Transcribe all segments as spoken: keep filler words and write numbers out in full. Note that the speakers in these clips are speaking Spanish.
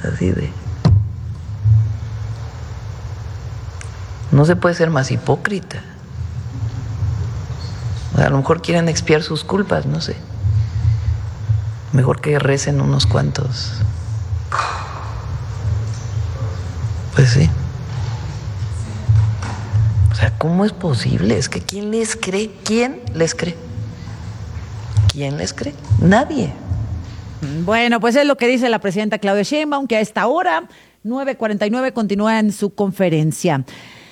Así de... No se puede ser más hipócrita. O sea, a lo mejor quieren expiar sus culpas, no sé. Mejor que recen unos cuantos. Pues sí. O sea, ¿cómo es posible? Es que ¿quién les cree? ¿Quién les cree? ¿Quién les cree? Nadie. Bueno, pues es lo que dice la presidenta Claudia Sheinbaum, que a esta hora, nueve cuarenta y nueve, continúa en su conferencia.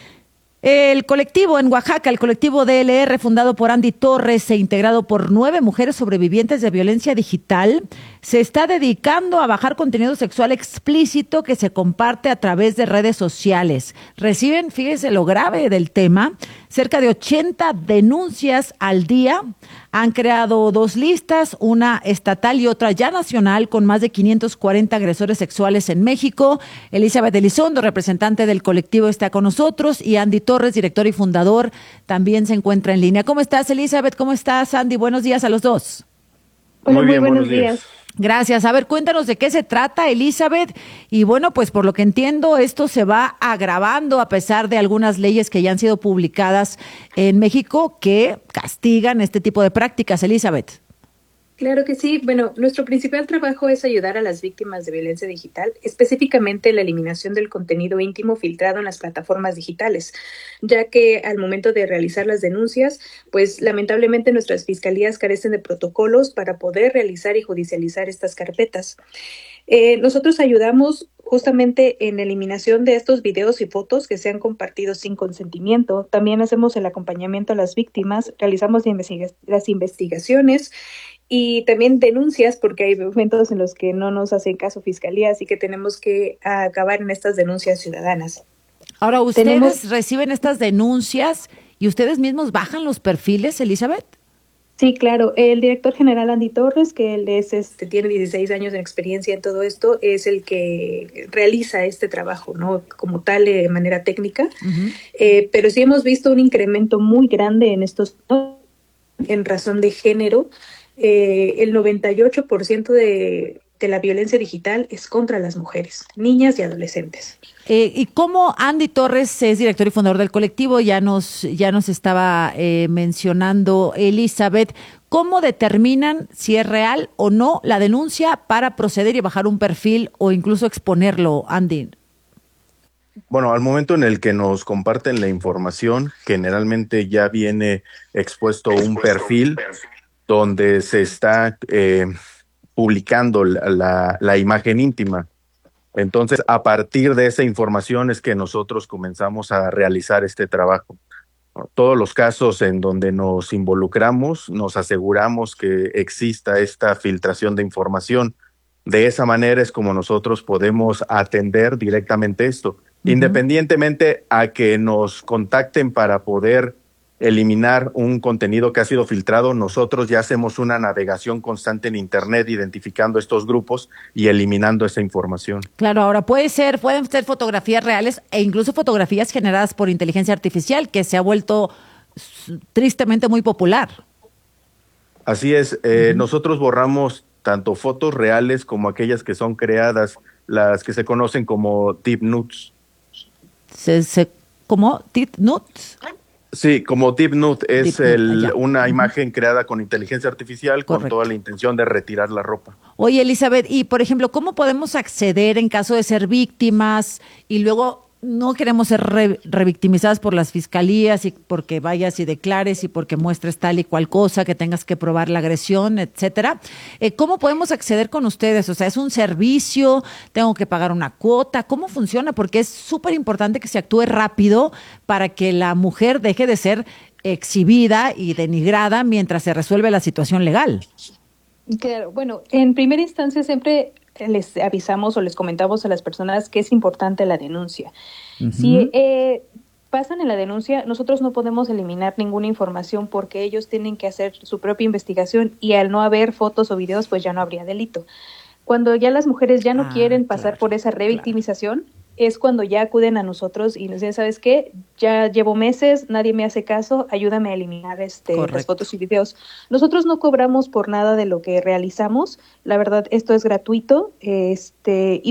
El colectivo en Oaxaca, el colectivo D L R, fundado por Andy Torres e integrado por nueve mujeres sobrevivientes de violencia digital, se está dedicando a bajar contenido sexual explícito que se comparte a través de redes sociales. Reciben, fíjese lo grave del tema, cerca de ochenta denuncias al día. Han creado dos listas, una estatal y otra ya nacional, con más de quinientos cuarenta agresores sexuales en México. Elizabeth Elizondo, representante del colectivo, está con nosotros, y Andy Torres, director y fundador, también se encuentra en línea. ¿Cómo estás, Elizabeth? ¿Cómo estás, Andy? Buenos días a los dos. Hola, muy, bien, muy buenos, buenos días. días. Gracias. A ver, cuéntanos de qué se trata, Elizabeth. Y bueno, pues por lo que entiendo, esto se va agravando a pesar de algunas leyes que ya han sido publicadas en México que castigan este tipo de prácticas, Elizabeth. Claro que sí. Bueno, nuestro principal trabajo es ayudar a las víctimas de violencia digital, específicamente la eliminación del contenido íntimo filtrado en las plataformas digitales, ya que al momento de realizar las denuncias, pues lamentablemente nuestras fiscalías carecen de protocolos para poder realizar y judicializar estas carpetas. Eh, nosotros ayudamos justamente en la eliminación de estos videos y fotos que sean compartidos sin consentimiento. También hacemos el acompañamiento a las víctimas, realizamos las investigaciones y también denuncias, porque hay momentos en los que no nos hacen caso fiscalía, así que tenemos que acabar en estas denuncias ciudadanas. Ahora, ¿ustedes tenemos... reciben estas denuncias y ustedes mismos bajan los perfiles, Elizabeth? Sí, claro. El director general Andy Torres, que él es, este, tiene dieciséis años de experiencia en todo esto, es el que realiza este trabajo, ¿no? Como tal, de manera técnica. Uh-huh. Eh, pero sí hemos visto un incremento muy grande en estos, en razón de género. Eh, el noventa y ocho por ciento de, de la violencia digital es contra las mujeres, niñas y adolescentes. Eh, y como Andy Torres es director y fundador del colectivo, ya nos, ya nos estaba eh, mencionando Elizabeth, ¿cómo determinan si es real o no la denuncia para proceder y bajar un perfil o incluso exponerlo, Andy? Bueno, al momento en el que nos comparten la información, generalmente ya viene expuesto un perfil donde se está eh, publicando la, la, la imagen íntima. Entonces, a partir de esa información es que nosotros comenzamos a realizar este trabajo. Todos los casos en donde nos involucramos, nos aseguramos que exista esta filtración de información. De esa manera es como nosotros podemos atender directamente esto, uh-huh. independientemente a que nos contacten para poder eliminar un contenido que ha sido filtrado. Nosotros ya hacemos una navegación constante en Internet identificando estos grupos y eliminando esa información. Claro, ahora puede ser, pueden ser fotografías reales e incluso fotografías generadas por inteligencia artificial, que se ha vuelto tristemente muy popular. Así es, eh, uh-huh. nosotros borramos tanto fotos reales como aquellas que son creadas, las que se conocen como deep nudes. ¿Se, se, ¿Cómo? ¿Deep nudes? Sí, como Deep Nude es Deep el, Nude, una uh-huh. imagen creada con inteligencia artificial. Correcto. Con toda la intención de retirar la ropa. Oye, Elizabeth, y por ejemplo, ¿cómo podemos acceder en caso de ser víctimas y luego no queremos ser re, revictimizadas por las fiscalías y porque vayas y declares y porque muestres tal y cual cosa, que tengas que probar la agresión, etcétera? Eh, ¿Cómo podemos acceder con ustedes? O sea, ¿es un servicio? ¿Tengo que pagar una cuota? ¿Cómo funciona? Porque es súper importante que se actúe rápido para que la mujer deje de ser exhibida y denigrada mientras se resuelve la situación legal. Claro, bueno, en primera instancia siempre les avisamos o les comentamos a las personas que es importante la denuncia. Uh-huh. Si eh, pasan en la denuncia, nosotros no podemos eliminar ninguna información porque ellos tienen que hacer su propia investigación y al no haber fotos o videos, pues ya no habría delito. Cuando ya las mujeres ya no ah, quieren pasar claro, por esa revictimización, claro. es cuando ya acuden a nosotros y nos dicen, ¿sabes qué? Ya llevo meses, nadie me hace caso, ayúdame a eliminar este, las fotos y videos. Nosotros no cobramos por nada de lo que realizamos, la verdad, esto es gratuito, este, y